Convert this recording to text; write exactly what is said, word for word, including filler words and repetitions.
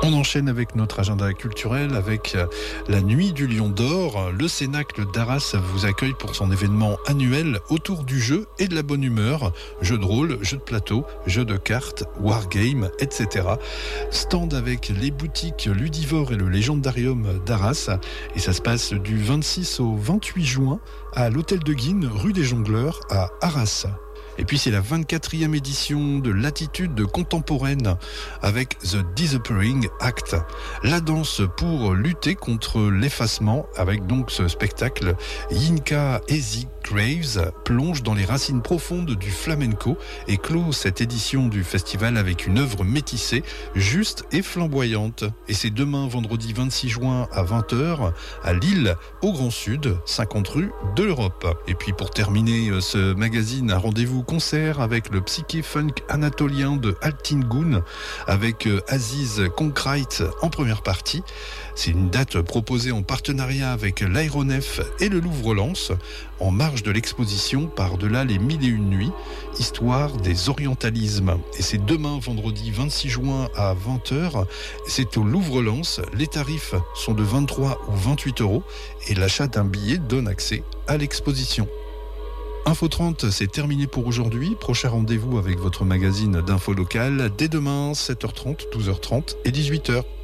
On enchaîne avec notre agenda culturel avec la Nuit du Lion d'Or. Le Cénacle d'Arras vous accueille pour son événement annuel autour du jeu et de la bonne humeur. Jeux de rôle, jeux de plateau, jeux de cartes, wargame, et cetera. Stand avec les boutiques Ludivore et le Légendarium d'Arras. Et ça se passe du vingt-six au vingt-huit juin à l'Hôtel de Guines, rue des Jongleurs à Arras. Et puis c'est la vingt-quatrième édition de l'Attitude contemporaine avec The Disappearing Act. La danse pour lutter contre l'effacement avec donc ce spectacle. Yinka Ezi Graves plonge dans les racines profondes du flamenco et clôt cette édition du festival avec une œuvre métissée, juste et flamboyante. Et c'est demain, vendredi vingt-six juin à vingt heures à Lille, au Grand Sud, cinquante rue de l'Europe. Et puis pour terminer ce magazine, un rendez-vous concert avec le psyché funk anatolien de Altingun avec Aziz Konkrait en première partie. C'est une date proposée en partenariat avec l'aéronef et le Louvre-Lens en marge de l'exposition Par-delà les mille et une nuits, histoire des orientalismes. Et c'est demain, vendredi vingt-six juin à vingt heures. C'est au Louvre-Lens. Les tarifs sont de vingt-trois ou vingt-huit euros et l'achat d'un billet donne accès à l'exposition. Info trente, c'est terminé pour aujourd'hui. Prochain rendez-vous avec votre magazine d'info locale dès demain, sept heures trente, douze heures trente et dix-huit heures.